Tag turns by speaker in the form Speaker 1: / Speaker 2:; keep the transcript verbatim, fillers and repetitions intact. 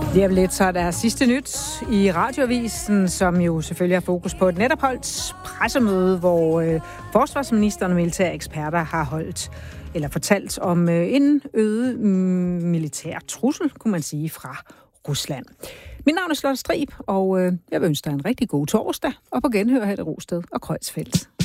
Speaker 1: Det er lidt så der sidste nyt i Radioavisen, som jo selvfølgelig har fokus på et netop holdt pressemøde, hvor øh, forsvarsministeren og militære eksperter har holdt eller fortalt om øh, en øget mm, militær trussel, kunne man sige, fra Rusland. Mit navn er Charlotte Strib, og øh, jeg vil ønske dig en rigtig god torsdag, og på genhør her i Rosted og Kreuzfeldt.